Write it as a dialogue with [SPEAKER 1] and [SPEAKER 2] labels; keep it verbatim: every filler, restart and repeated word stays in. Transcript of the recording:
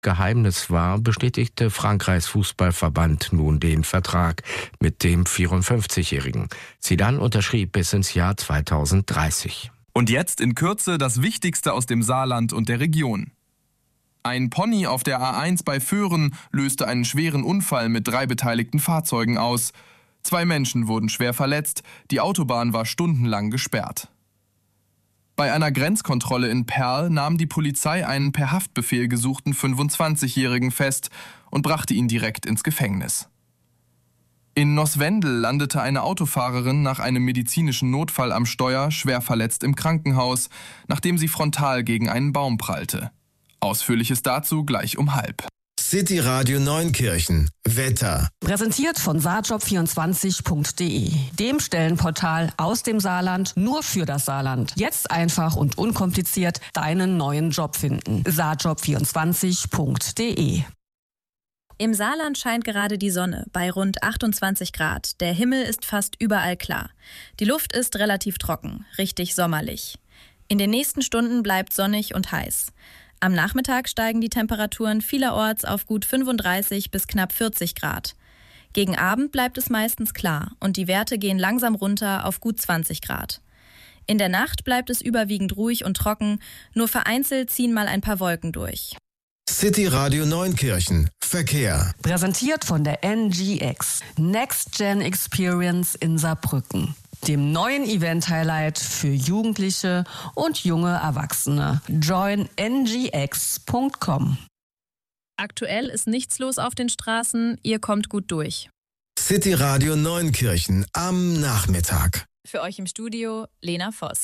[SPEAKER 1] Geheimnis war, bestätigte Frankreichs Fußballverband nun den Vertrag mit dem vierundfünfzigjährigen. Zidane unterschrieb bis ins Jahr zweitausenddreißig.
[SPEAKER 2] Und jetzt in Kürze das Wichtigste aus dem Saarland und der Region. Ein Pony auf der A eins bei Föhren löste einen schweren Unfall mit drei beteiligten Fahrzeugen aus. Zwei Menschen wurden schwer verletzt, die Autobahn war stundenlang gesperrt. Bei einer Grenzkontrolle in Perl nahm die Polizei einen per Haftbefehl gesuchten fünfundzwanzigjährigen fest und brachte ihn direkt ins Gefängnis. In Noswendel landete eine Autofahrerin nach einem medizinischen Notfall am Steuer schwer verletzt im Krankenhaus, nachdem sie frontal gegen einen Baum prallte. Ausführliches dazu gleich um halb.
[SPEAKER 3] City Radio Neunkirchen. Wetter.
[SPEAKER 4] Präsentiert von saarjob vierundzwanzig punkt de, dem Stellenportal aus dem Saarland nur für das Saarland. Jetzt einfach und unkompliziert deinen neuen Job finden. saarjob vierundzwanzig punkt de.
[SPEAKER 5] Im Saarland scheint gerade die Sonne bei rund achtundzwanzig Grad. Der Himmel ist fast überall klar. Die Luft ist relativ trocken, richtig sommerlich. In den nächsten Stunden bleibt sonnig und heiß. Am Nachmittag steigen die Temperaturen vielerorts auf gut fünfunddreißig bis knapp vierzig Grad. Gegen Abend bleibt es meistens klar und die Werte gehen langsam runter auf gut zwanzig Grad. In der Nacht bleibt es überwiegend ruhig und trocken, nur vereinzelt ziehen mal ein paar Wolken durch.
[SPEAKER 3] City Radio Neunkirchen. Verkehr.
[SPEAKER 4] Präsentiert von der N G X, Next Gen Experience in Saarbrücken, dem neuen Event-Highlight für Jugendliche und junge Erwachsene. join n g x punkt com.
[SPEAKER 5] Aktuell ist nichts los auf den Straßen, ihr kommt gut durch.
[SPEAKER 3] City Radio Neunkirchen am Nachmittag.
[SPEAKER 5] Für euch im Studio Lena Voss.